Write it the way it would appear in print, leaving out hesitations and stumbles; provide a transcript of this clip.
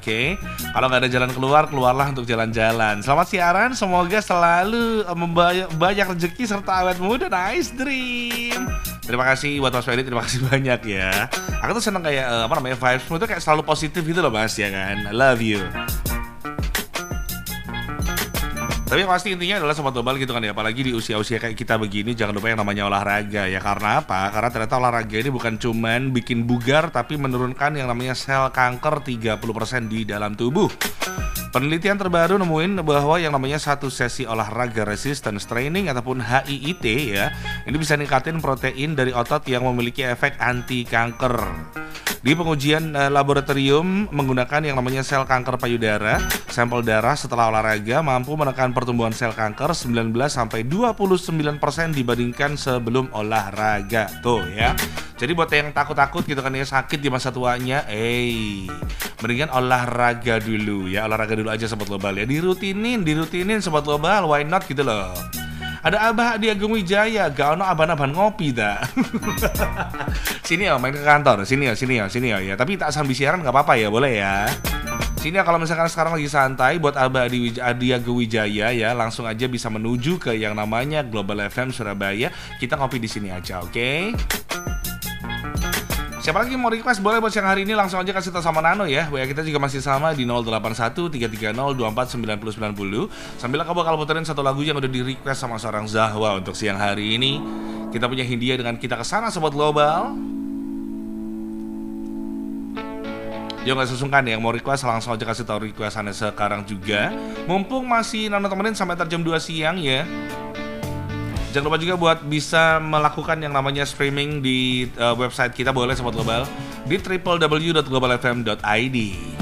oke? Kalau nggak ada jalan keluar, keluarlah untuk jalan-jalan. Selamat siaran, semoga selalu banyak rezeki serta awet muda. Nice dream. Terima kasih buat Mas Ferry, terima kasih banyak ya. Aku tuh seneng kayak vibes-mu tuh kayak selalu positif gitu loh Mas ya kan. I love you. Tapi yang pasti intinya adalah Sobat Global gitu kan ya. Apalagi di usia-usia kayak kita begini, jangan lupa yang namanya olahraga ya. Karena apa? Karena ternyata olahraga ini bukan cuman bikin bugar, tapi menurunkan yang namanya sel kanker 30% di dalam tubuh. Penelitian terbaru nemuin bahwa yang namanya satu sesi olahraga resistance training ataupun HIIT ya, ini bisa ningkatin protein dari otot yang memiliki efek anti kanker. Di pengujian laboratorium menggunakan yang namanya sel kanker payudara, sampel darah setelah olahraga mampu menekan pertumbuhan sel kanker 19-29% dibandingkan sebelum olahraga. Tuh ya. Jadi buat yang takut-takut gitu kan ya, sakit di masa tuanya, mendingan olahraga dulu ya. Olahraga dulu aja Sobat Global ya. Dirutinin Sobat Global, why not gitu loh. Ada Abah di Agung Wijaya, gak ono aban-aban ngopi dah. Sini ya, main ke kantor, sini ya. Tapi tak sambil siaran gak apa-apa ya, boleh ya. Sini ya, kalau misalkan sekarang lagi santai, buat Abah di Agung Wijaya ya, langsung aja bisa menuju ke yang namanya Global FM Surabaya. Kita ngopi di sini aja, oke? Siapa lagi mau request boleh buat siang hari ini, langsung aja kasih tau sama Nano ya. WA kita juga masih sama di 081330249090. Sambil aku bakal puterin satu lagu yang udah di request sama seorang Zahwa untuk siang hari ini. Kita punya hadiah dengan kita kesana Sobat Global. Yo gak sesungkan ya, yang mau request langsung aja kasih tau requestannya sekarang juga. Mumpung masih Nano temenin sampai jam 2 siang ya. Jangan lupa juga buat bisa melakukan yang namanya streaming di website kita, boleh Sobat Global, di www.globalfm.id.